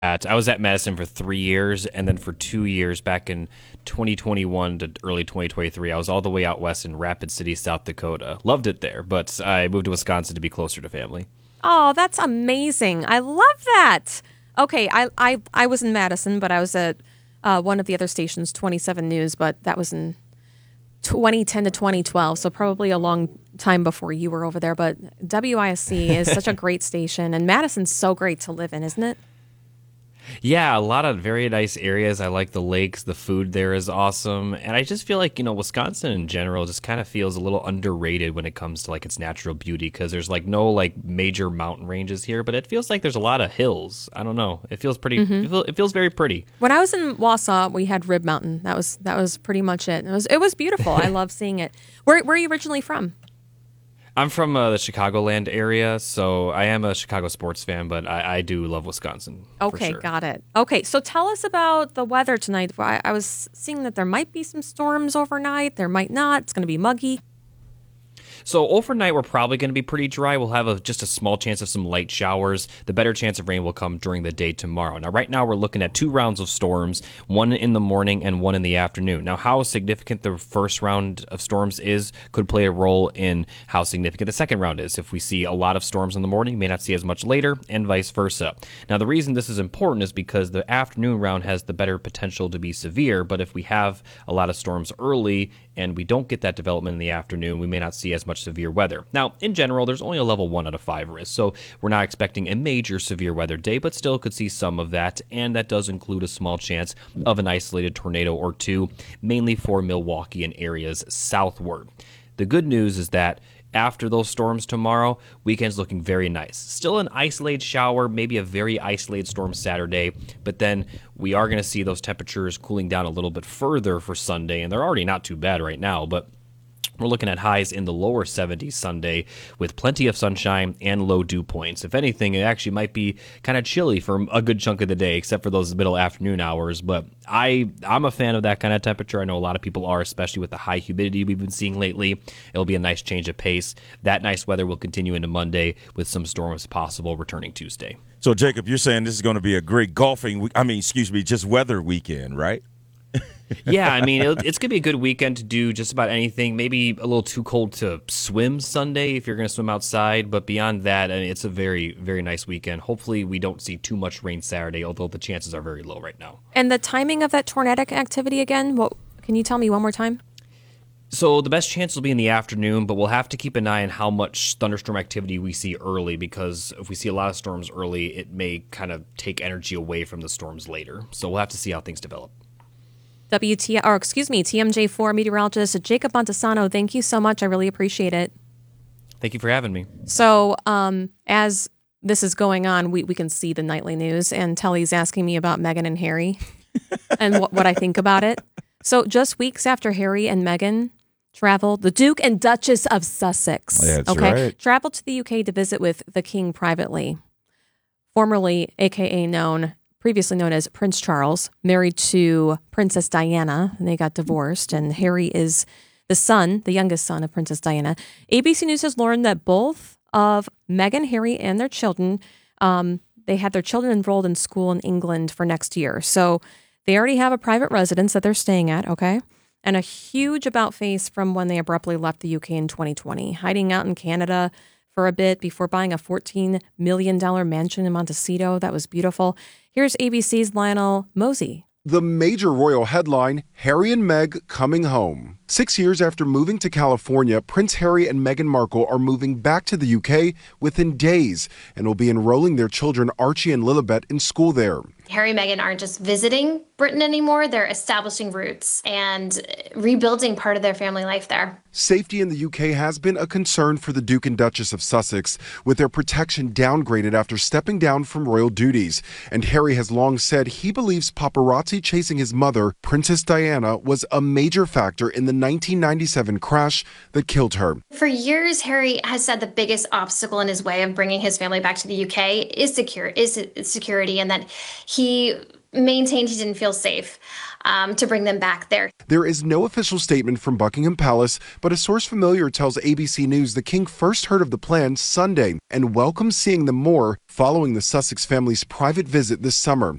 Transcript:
I was at Madison for 3 years, and then for 2 years back in 2021 to early 2023, I was all the way out west in Rapid City, South Dakota. Loved it there, but I moved to Wisconsin to be closer to family. Oh, that's amazing. I love that. Okay, I was in Madison, but I was at one of the other stations, 27 News, but that was in 2010 to 2012, so probably a long time before you were over there. But WISC is such a great station, and Madison's so great to live in, isn't it? Yeah, a lot of very nice areas. I like the lakes. The food there is awesome. And I just feel like, Wisconsin in general just kind of feels a little underrated when it comes to like its natural beauty because there's like no like major mountain ranges here, but it feels like there's a lot of hills. I don't know. It feels pretty, it feels very pretty. When I was in Wausau, we had Rib Mountain. That was pretty much it. It was beautiful. I love seeing it. Where are you originally from? I'm from the Chicagoland area, so I am a Chicago sports fan, but I do love Wisconsin. Okay, for sure. got it. Okay, so tell us about the weather tonight. I was seeing that there might be some storms overnight. There might not. It's going to be muggy. So overnight, we're probably going to be pretty dry. We'll have just a small chance of some light showers. The better chance of rain will come during the day tomorrow. Now, right now, we're looking at 2 rounds of storms, one in the morning and one in the afternoon. Now, how significant the first round of storms is could play a role in how significant the second round is. If we see a lot of storms in the morning, you may not see as much later, and vice versa. Now, the reason this is important is because the afternoon round has the better potential to be severe, but if we have a lot of storms early and we don't get that development in the afternoon, we may not see as much severe weather. Now, in general, there's only a level 1 out of 5 risk, so we're not expecting a major severe weather day, but still could see some of that, and that does include a small chance of an isolated tornado or two, mainly for Milwaukee and areas southward. The good news is that after those storms tomorrow, weekend's looking very nice. Still an isolated shower, maybe a very isolated storm Saturday, but then we are going to see those temperatures cooling down a little bit further for Sunday, and they're already not too bad right now, but we're looking at highs in the lower 70s Sunday with plenty of sunshine and low dew points. If anything, it actually might be kind of chilly for a good chunk of the day, except for those middle afternoon hours. But I'm a fan of that kind of temperature. I know a lot of people are, especially with the high humidity we've been seeing lately. It'll be a nice change of pace. That nice weather will continue into Monday with some storms possible returning Tuesday. So, Jacob, you're saying this is going to be a great just weather weekend, right? Yeah, I mean, it's going to be a good weekend to do just about anything. Maybe a little too cold to swim Sunday if you're going to swim outside. But beyond that, I mean, it's a very, very nice weekend. Hopefully, we don't see too much rain Saturday, although the chances are very low right now. And the timing of that tornadic activity again, can you tell me one more time? So the best chance will be in the afternoon, but we'll have to keep an eye on how much thunderstorm activity we see early, because if we see a lot of storms early, it may kind of take energy away from the storms later. So we'll have to see how things develop. TMJ4 meteorologist Jacob Montesano, thank you so much. I really appreciate it. Thank you for having me. So as this is going on, we can see the nightly news, and Telly's asking me about Meghan and Harry and what I think about it. So just weeks after Harry and Meghan traveled, the Duke and Duchess of Sussex, That's right, traveled to the UK to visit with the King privately, formerly previously known as Prince Charles, married to Princess Diana, and they got divorced, and Harry is the youngest son of Princess Diana. ABC News has learned that both of Meghan, Harry, and their children, they had their children enrolled in school in England for next year. So they already have a private residence that they're staying at, okay? And a huge about face from when they abruptly left the UK in 2020, hiding out in Canada for a bit before buying a $14 million mansion in Montecito. That was beautiful. Here's ABC's Lionel Mosey. The major royal headline, Harry and Meg coming home. 6 years after moving to California, Prince Harry and Meghan Markle are moving back to the UK within days and will be enrolling their children Archie and Lilibet in school there. Harry and Meghan aren't just visiting Britain anymore, they're establishing roots and rebuilding part of their family life there. Safety in the UK has been a concern for the Duke and Duchess of Sussex, with their protection downgraded after stepping down from royal duties. And Harry has long said he believes paparazzi chasing his mother, Princess Diana, was a major factor in the 1997 crash that killed her. For years, Harry has said the biggest obstacle in his way of bringing his family back to the UK is security, and that he maintained he didn't feel safe to bring them back there. There is no official statement from Buckingham Palace, but a source familiar tells ABC News the king first heard of the plan Sunday and welcomes seeing them more following the Sussex family's private visit this summer.